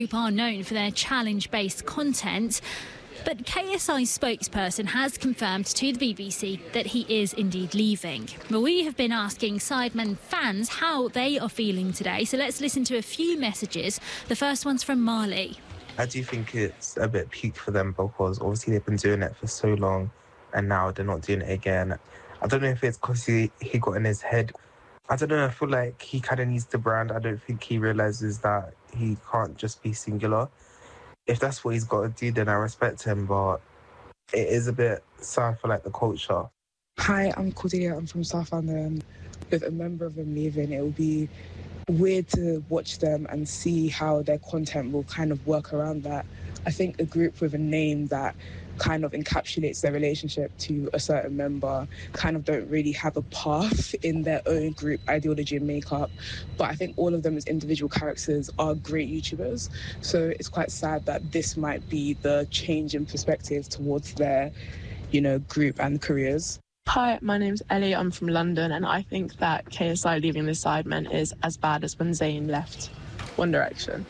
Group are known for their challenge-based content, but KSI's spokesperson has confirmed to the BBC that he is indeed leaving. Well, we have been asking Sidemen fans how they are feeling today, so let's listen to a few messages. The first one's from Marley. I do think it's a bit peak for them because obviously they've been doing it for so long and now they're not doing it again. I don't know if it's because he got in his head. I don't know, I feel like he kind of needs the brand. I don't think he realises that he can't just be singular. If that's what he's got to do, then I respect him, but it is a bit sad for, like, the culture. Hi, I'm Cordelia. I'm from South London. With a member of them leaving, it will be weird to watch them and see how their content will kind of work around that. I think a group with a name that kind of encapsulates their relationship to a certain member kind of don't really have a path in their own group ideology and makeup. But I think all of them as individual characters are great YouTubers. So it's quite sad that this might be the change in perspective towards their, group and careers. Hi, my name's Ellie. I'm from London, and I think that KSI leaving the Sidemen is as bad as when Zayn left One Direction.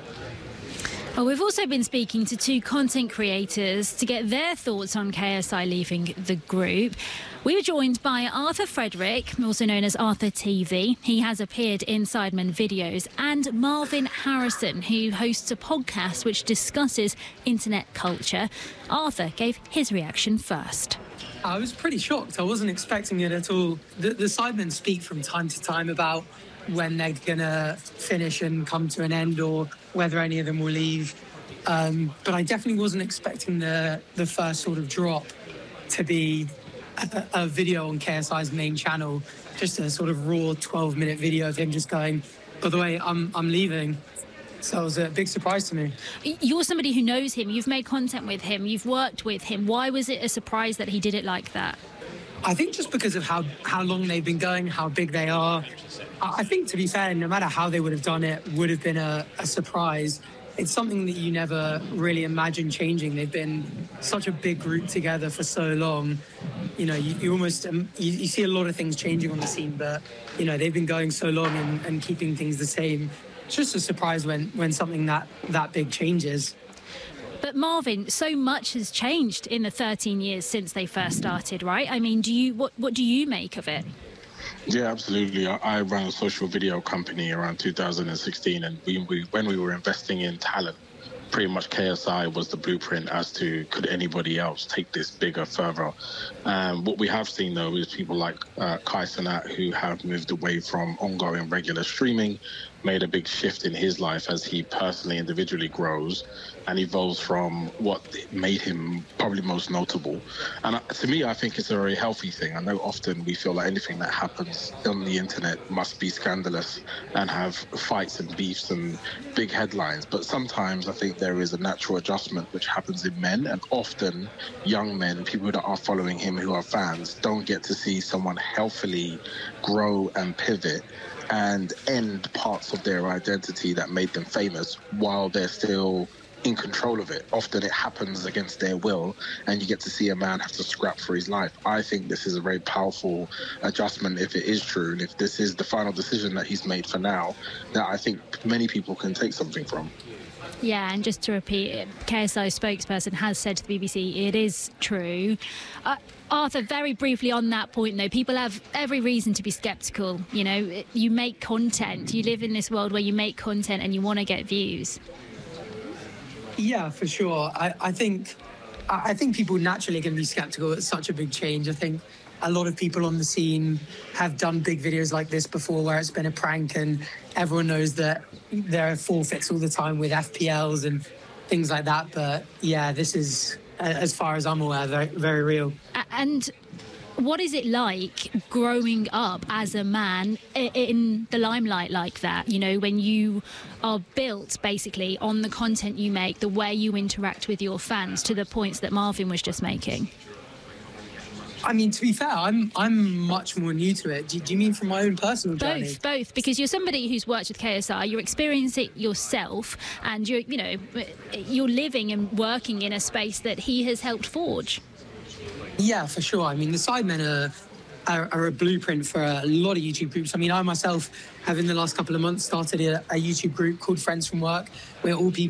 Well, we've also been speaking to two content creators to get their thoughts on KSI leaving the group. We were joined by Arthur Frederick, also known as Arthur TV. He has appeared in Sidemen videos, and Marvin Harrison, who hosts a podcast which discusses internet culture. Arthur gave his reaction first. I was pretty shocked. I wasn't expecting it at all. The Sidemen speak from time to time about when they're going to finish and come to an end or whether any of them will leave. But I definitely wasn't expecting the first sort of drop to be a video on KSI's main channel, just a sort of raw 12-minute video of him just going, by the way, I'm leaving. So it was a big surprise to me. You're somebody who knows him. You've made content with him. You've worked with him. Why was it a surprise that he did it like that? I think just because of how long they've been going, how big they are. I think, to be fair, no matter how they would have done it, would have been a surprise. It's something that you never really imagine changing. They've been such a big group together for so long. You almost you see a lot of things changing on the scene, but they've been going so long and keeping things the same. It's just a surprise when something that big changes. But Marvin, so much has changed in the 13 years since they first started, right? I mean, what do you make of it? Yeah, absolutely. I ran a social video company around 2016, and when we were investing in talent, pretty much KSI was the blueprint as to could anybody else take this bigger, further. What we have seen, though, is people like Kai Cenat, who have moved away from ongoing regular streaming, made a big shift in his life as he personally, individually grows and evolves from what made him probably most notable. And to me, I think it's a very healthy thing. I know often we feel like anything that happens on the internet must be scandalous and have fights and beefs and big headlines. But sometimes I think there is a natural adjustment which happens in men, and often young men, people that are following him who are fans, don't get to see someone healthily grow and pivot and end parts of their identity that made them famous while they're still in control of it. Often it happens against their will, and you get to see a man have to scrap for his life. I think this is a very powerful adjustment if it is true, and if this is the final decision that he's made for now, that I think many people can take something from. Yeah, and just to repeat, KSI's spokesperson has said to the BBC it is true. Arthur, very briefly on that point, though, people have every reason to be sceptical. You make content. You live in this world where you make content and you want to get views. Yeah, for sure. I think people naturally are going to be sceptical at such a big change. I think a lot of people on the scene have done big videos like this before where it's been a prank, and everyone knows that there are forfeits all the time with FPLs and things like that. But yeah, this is, as far as I'm aware, very, very real. And what is it like growing up as a man in the limelight like that? When you are built basically on the content you make, the way you interact with your fans, to the points that Marvin was just making. I mean, to be fair, I'm much more new to it. Do you mean from my own personal journey? Both, because you're somebody who's worked with KSI, you're experiencing it yourself, and you're living and working in a space that he has helped forge. Yeah, for sure. I mean, the Sidemen are a blueprint for a lot of YouTube groups. I mean, I myself have in the last couple of months started a YouTube group called Friends from Work, where all people